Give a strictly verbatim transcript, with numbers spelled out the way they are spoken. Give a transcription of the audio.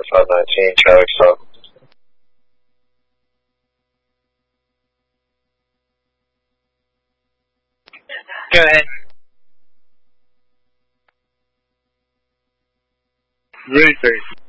five nineteen, traffic stop. Go ahead. Ready, sir.